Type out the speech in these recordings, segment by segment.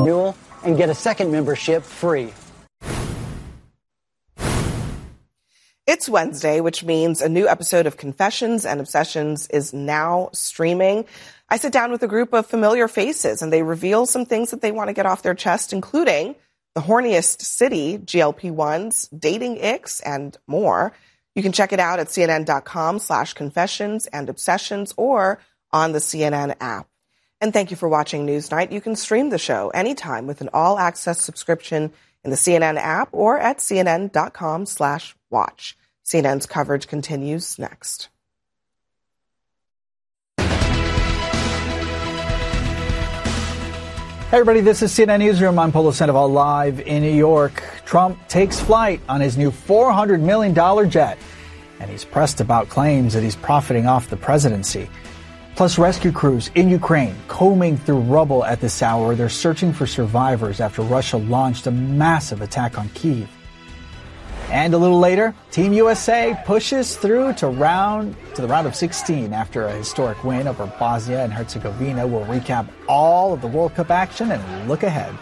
renewal and get a second membership free. It's Wednesday, which means a new episode of Confessions and Obsessions is now streaming. I sit down with a group of familiar faces, and they reveal some things that they want to get off their chest, including the horniest city, GLP-1s, dating icks, and more. You can check it out at cnn.com/confessions and obsessions or on the CNN app. And thank you for watching Newsnight. You can stream the show anytime with an all-access subscription in the CNN app or at cnn.com/watch. CNN's coverage continues next. Hey everybody, this is CNN Newsroom. I'm Polo Sandoval live in New York. Trump takes flight on his new $400 million jet, and he's pressed about claims that he's profiting off the presidency. Plus, rescue crews in Ukraine combing through rubble at this hour. They're searching for survivors after Russia launched a massive attack on Kyiv. And a little later, Team USA pushes through to the round of 16 after a historic win over Bosnia and Herzegovina. We'll recap all of the World Cup action and look ahead.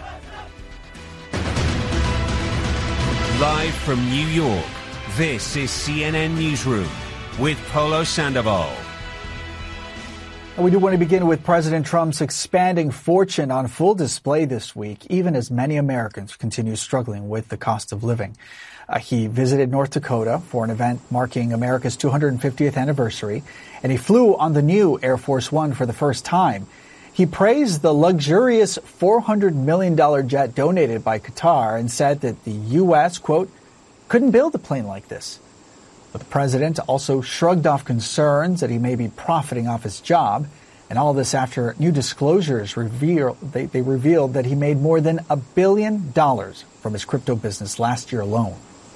Live from New York, this is CNN Newsroom with Polo Sandoval. We do want to begin with President Trump's expanding fortune on full display this week, even as many Americans continue struggling with the cost of living. He visited North Dakota for an event marking America's 250th anniversary, and he flew on the new Air Force One for the first time. He praised the luxurious $400 million jet donated by Qatar and said that the U.S., quote, couldn't build a plane like this. But the president also shrugged off concerns that he may be profiting off his job. And all this after new disclosures revealed that he made more than $1 billion from his crypto business last year alone.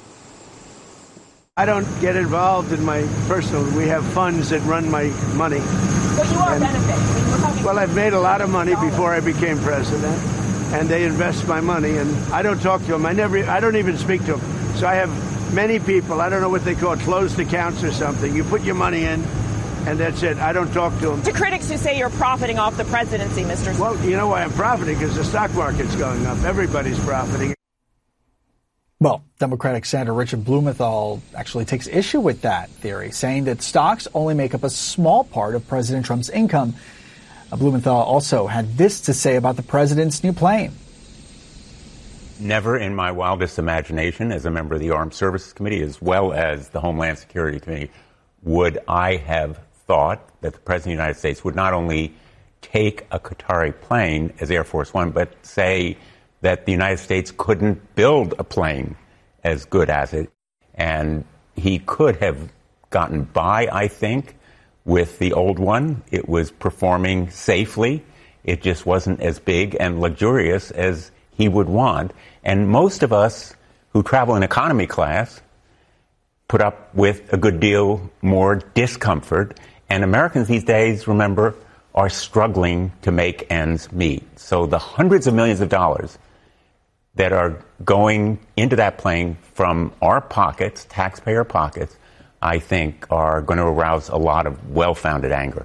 I don't get involved in my personal. We have funds that run my money. But you are benefiting. Well, I've made a lot of money before I became president, and they invest my money, and I don't talk to them. I don't even speak to them. So I have many people, I don't know what they call it, closed accounts or something. You put your money in, and that's it. I don't talk to them. To critics who say you're profiting off the presidency, Mr. Well, you know why I'm profiting? Because the stock market's going up. Everybody's profiting. Well, Democratic Senator Richard Blumenthal actually takes issue with that theory, saying that stocks only make up a small part of President Trump's income. Blumenthal also had this to say about the president's new plane. Never in my wildest imagination, as a member of the Armed Services Committee, as well as the Homeland Security Committee, would I have thought that the President of the United States would not only take a Qatari plane as Air Force One, but say that the United States couldn't build a plane as good as it. And he could have gotten by, I think, with the old one. It was performing safely. It just wasn't as big and luxurious as he would want. And most of us who travel in economy class put up with a good deal more discomfort. And Americans these days, remember, are struggling to make ends meet. So the hundreds of millions of dollars that are going into that plane from our pockets, taxpayer pockets, I think are going to arouse a lot of well-founded anger.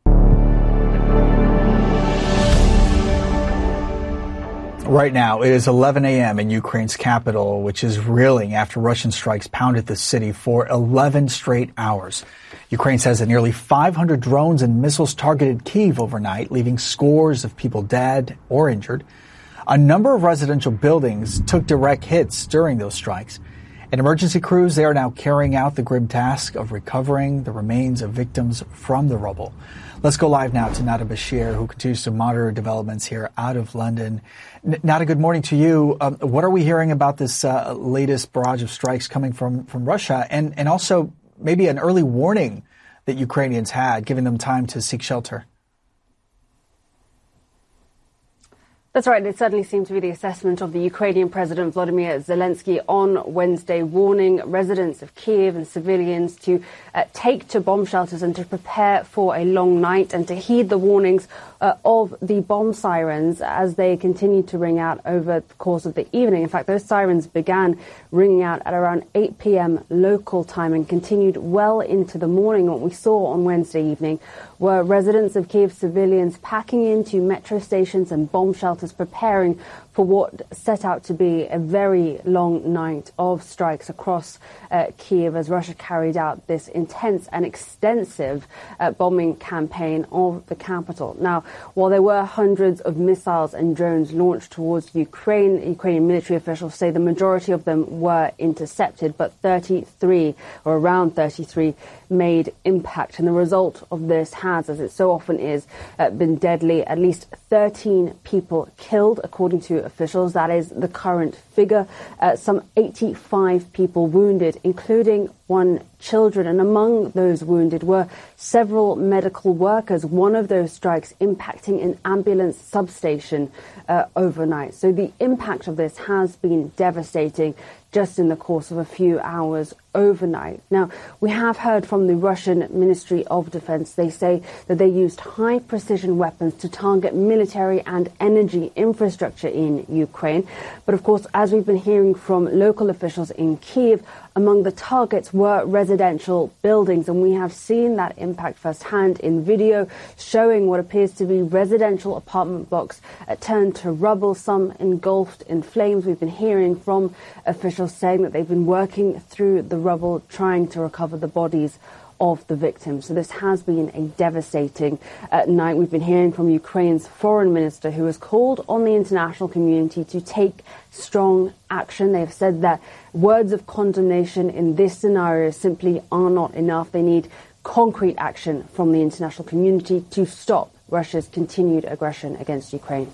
Right now, it is 11 a.m. in Ukraine's capital, which is reeling after Russian strikes pounded the city for 11 straight hours. Ukraine says that nearly 500 drones and missiles targeted Kyiv overnight, leaving scores of people dead or injured. A number of residential buildings took direct hits during those strikes. And emergency crews, they are now carrying out the grim task of recovering the remains of victims from the rubble. Let's go live now to Nada Bashir, who continues to monitor developments here out of London. Nada, good morning to you. What are we hearing about this latest barrage of strikes coming from Russia, and also maybe an early warning that Ukrainians had, giving them time to seek shelter? That's right. It certainly seemed to be the assessment of the Ukrainian President Volodymyr Zelensky on Wednesday, warning residents of Kyiv and civilians to take to bomb shelters and to prepare for a long night and to heed the warnings of the bomb sirens as they continue to ring out over the course of the evening. In fact, those sirens began ringing out at around 8 p.m. local time and continued well into the morning. What we saw on Wednesday evening were residents of Kiev civilians packing into metro stations and bomb shelters, preparing for what set out to be a very long night of strikes across Kiev as Russia carried out this intense and extensive bombing campaign of the capital. Now, while there were hundreds of missiles and drones launched towards Ukrainian military officials say the majority of them were intercepted, but 33 or around 33 made impact. And the result of this has, as it so often is, been deadly. At least 13 people killed, according to officials. That is the current figure. Some 85 people wounded, including one children. And among those wounded were several medical workers. One of those strikes impacting an ambulance substation overnight. So the impact of this has been devastating just in the course of a few hours overnight. Now, we have heard from the Russian Ministry of Defense. They say that they used high-precision weapons to target military and energy infrastructure in Ukraine. But of course, as we've been hearing from local officials in Kyiv, among the targets were residential buildings, and we have seen that impact firsthand in video showing what appears to be residential apartment blocks turned to rubble, some engulfed in flames. We've been hearing from officials saying that they've been working through the rubble trying to recover the bodies of the victims. So this has been a devastating night. We've been hearing from Ukraine's foreign minister, who has called on the international community to take strong action. They've said that words of condemnation in this scenario simply are not enough. They need concrete action from the international community to stop Russia's continued aggression against Ukraine.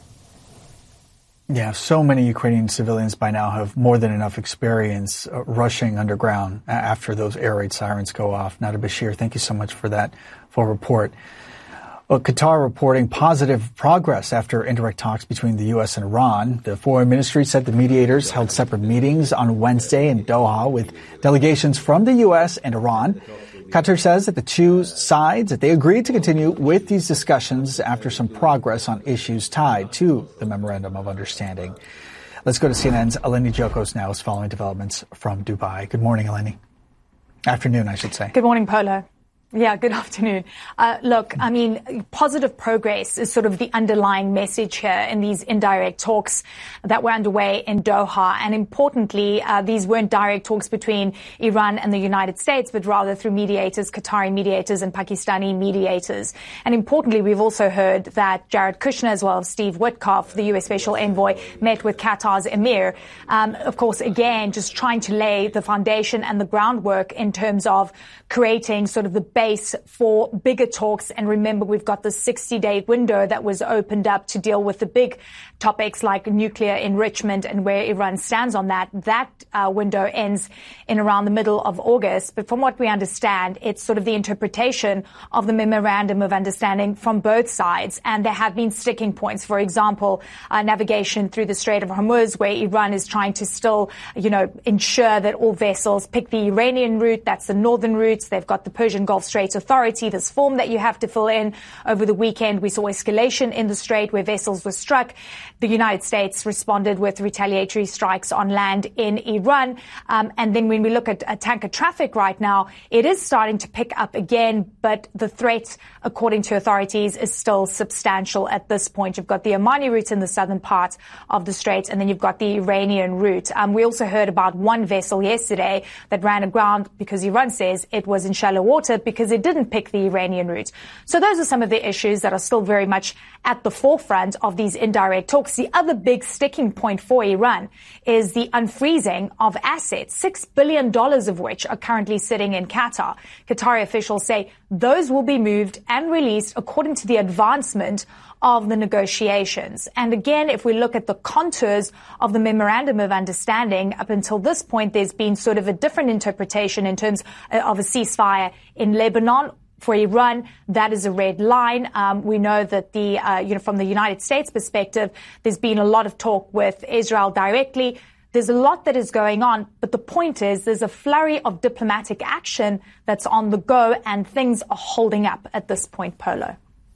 Yeah, so many Ukrainian civilians by now have more than enough experience rushing underground after those air raid sirens go off. Nada Bashir, thank you so much for that full report. Well, Qatar reporting positive progress after indirect talks between the U.S. and Iran. The foreign ministry said the mediators held separate meetings on Wednesday in Doha with delegations from the U.S. and Iran. Qatar says that the two sides, that they agreed to continue with these discussions after some progress on issues tied to the Memorandum of Understanding. Let's go to CNN's Eleni Giokos now, is following developments from Dubai. Good morning, Eleni. Afternoon, I should say. Good morning, Polo. Yeah, good afternoon. Look, I mean, positive progress is sort of the underlying message here in these indirect talks that were underway in Doha. And importantly, these weren't direct talks between Iran and the United States, but rather through mediators, Qatari mediators and Pakistani mediators. And importantly, we've also heard that Jared Kushner, as well as Steve Witkoff, the U.S. Special Envoy, met with Qatar's Emir. Of course, again, just trying to lay the foundation and the groundwork in terms of creating sort of the base for bigger talks. And remember, we've got the 60-day window that was opened up to deal with the big topics like nuclear enrichment and where Iran stands on that. That window ends in around the middle of August. But from what we understand, it's sort of the interpretation of the Memorandum of Understanding from both sides. And there have been sticking points. For example, navigation through the Strait of Hormuz, where Iran is trying to still, ensure that all vessels pick the Iranian route. That's the northern routes. They've got the Persian Gulf Straits Authority, this form that you have to fill in. Over the weekend, we saw escalation in the strait where vessels were struck. The United States responded with retaliatory strikes on land in Iran. And then when we look at tanker traffic right now, it is starting to pick up again, but the threat, according to authorities, is still substantial at this point. You've got the Omani route in the southern part of the strait, and then you've got the Iranian route. We also heard about one vessel yesterday that ran aground because Iran says it was in shallow water because it didn't pick the Iranian route. So those are some of the issues that are still very much at the forefront of these indirect talks. The other big sticking point for Iran is the unfreezing of assets, $6 billion of which are currently sitting in Qatar. Qatari officials say those will be moved and released according to the advancement of the negotiations. And again, if we look at the contours of the Memorandum of Understanding, up until this point, there's been sort of a different interpretation in terms of a ceasefire in Lebanon. For Iran, that is a red line. We know that from the United States perspective, there's been a lot of talk with Israel directly. There's a lot that is going on, but the point is there's a flurry of diplomatic action that's on the go, and things are holding up at this point, Polo.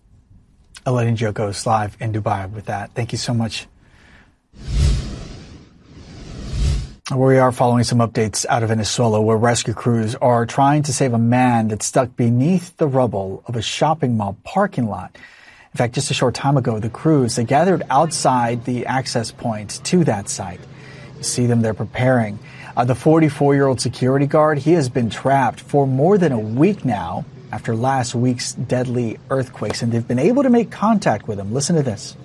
Eleni Giokos live in Dubai with that. Thank you so much. We are following some updates out of Venezuela where rescue crews are trying to save a man that's stuck beneath the rubble of a shopping mall parking lot. In fact, just a short time ago, the crews, they gathered outside the access point to that site. You see them there preparing. The 44-year-old security guard, he has been trapped for more than a week now after last week's deadly earthquakes, and they've been able to make contact with him. Listen to this.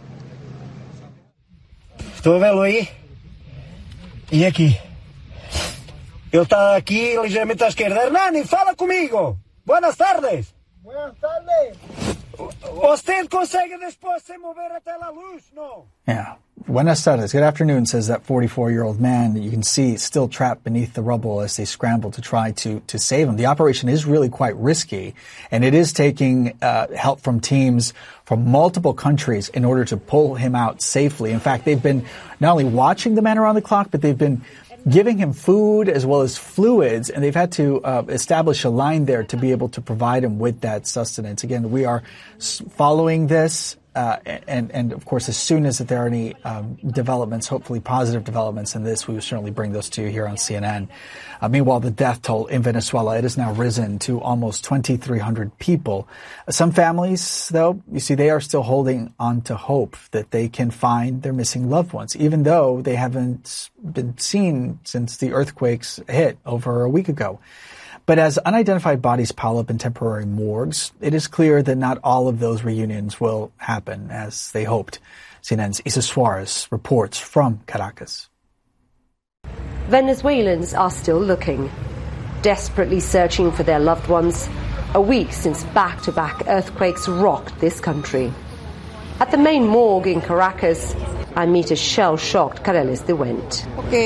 Estou vendo aí. E aqui? Ele está aqui ligeiramente à esquerda. Hernani, fala comigo. Buenas tardes. Buenas tardes. Usted consegue después se mover até la luz? No. Yeah. Buenas tardes. Good afternoon, says that 44-year-old man that you can see still trapped beneath the rubble as they scramble to try to save him. The operation is really quite risky, and it is taking help from teams from multiple countries in order to pull him out safely. In fact, they've been not only watching the man around the clock, but they've been giving him food as well as fluids, and they've had to establish a line there to be able to provide him with that sustenance. Again, we are following this, and of course, as soon as there are any developments, hopefully positive developments in this, we will certainly bring those to you here on CNN. Meanwhile, the death toll in Venezuela, it has now risen to almost 2,300 people. Some families, though, you see, they are still holding on to hope that they can find their missing loved ones, even though they haven't been seen since the earthquakes hit over a week ago. But as unidentified bodies pile up in temporary morgues, it is clear that not all of those reunions will happen as they hoped. CNN's Isa Suarez reports from Caracas. Venezuelans are still looking, desperately searching for their loved ones, a week since back-to-back earthquakes rocked this country. At the main morgue in Caracas, I meet a shell-shocked Careles de Went.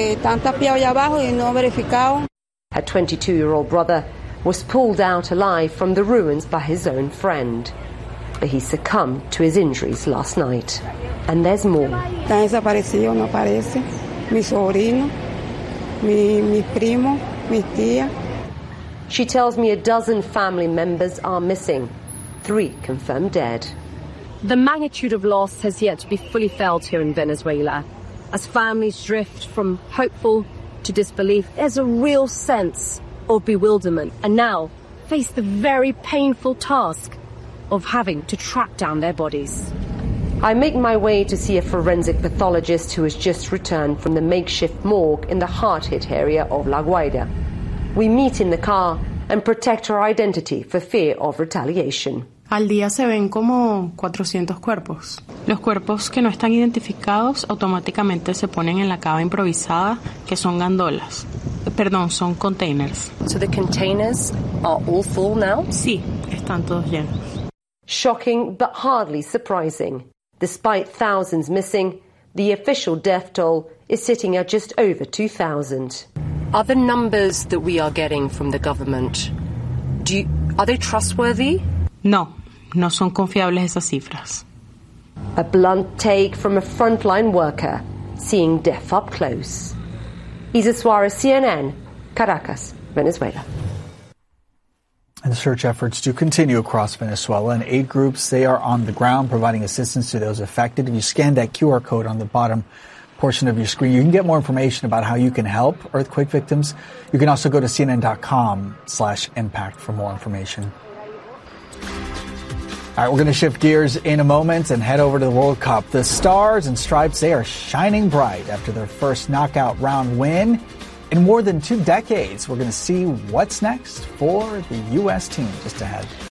Her 22-year-old brother was pulled out alive from the ruins by his own friend. But he succumbed to his injuries last night. And there's more. Está desaparecido, no aparece. Mi sobrino, mi primo, mi tía. She tells me a dozen family members are missing. 3 confirmed dead. The magnitude of loss has yet to be fully felt here in Venezuela. As families drift from hopeful to disbelief, there's a real sense of bewilderment and now face the very painful task of having to track down their bodies. I make my way to see a forensic pathologist who has just returned from the makeshift morgue in the hard-hit area of La Guaira. We meet in the car and protect her identity for fear of retaliation. Al día se ven como 400 cuerpos. Los cuerpos que no están identificados automáticamente se ponen en la cava improvisada, que son gandolas. Perdón, son containers. So the containers are all full now? Sí, están todos llenos. Shocking, but hardly surprising. Despite thousands missing, the official death toll is sitting at just over 2,000. Are the numbers that we are getting from the government, are they trustworthy? No, no son confiables esas cifras. A blunt take from a frontline worker seeing death up close. Isa Suarez, CNN, Caracas, Venezuela. And the search efforts do continue across Venezuela, and aid groups, they are on the ground providing assistance to those affected. If you scan that QR code on the bottom portion of your screen, you can get more information about how you can help earthquake victims. You can also go to cnn.com/impact for more information. All right, we're going to shift gears in a moment and head over to the World Cup. The Stars and Stripes, they are shining bright after their first knockout round win in more than 2 decades. We're going to see what's next for the U.S. team just ahead.